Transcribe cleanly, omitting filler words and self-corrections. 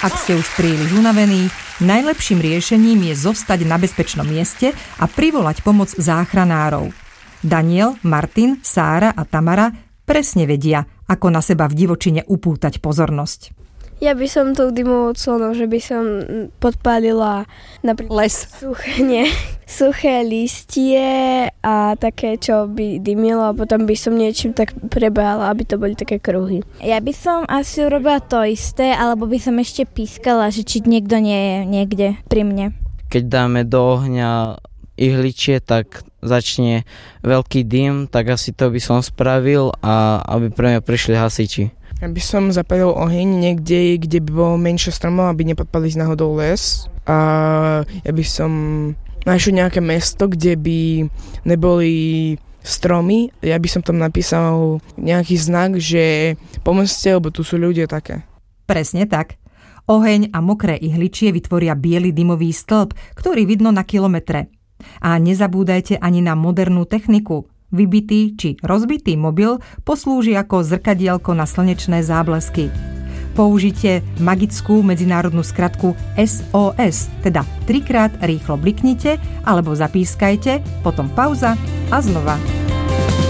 Ak ste už príliš unavení, najlepším riešením je zostať na bezpečnom mieste a privolať pomoc záchranárov. Daniel, Martin, Sára a Tamara presne vedia, ako na seba v divočine upútať pozornosť. Ja by som tou dymovou clonou, že by som podpálila napríklad suché listie a také, čo by dymilo a potom by som niečím tak prebehla, aby to boli také kruhy. Ja by som asi urobila to isté, alebo by som ešte pískala, že či niekto nie je niekde pri mne. Keď dáme do ohňa ihličie, tak začne veľký dym, tak asi to by som spravil a aby pre mňa prišli hasiči. Ja by som zapalil oheň niekde, kde by bolo menšie stromov, aby nepadpali z náhodou les. A ja by som našiel nejaké mesto, kde by neboli stromy. Ja by som tam napísal nejaký znak, že pomôžte, lebo tu sú ľudia také. Presne tak. Oheň a mokré ihličie vytvoria biely dymový stĺp, ktorý vidno na kilometre. A nezabúdajte ani na modernú techniku. Vybitý či rozbitý mobil poslúži ako zrkadielko na slnečné záblesky. Použite magickú medzinárodnú skratku SOS, teda 3-krát rýchlo bliknite alebo zapískajte, potom pauza a znova.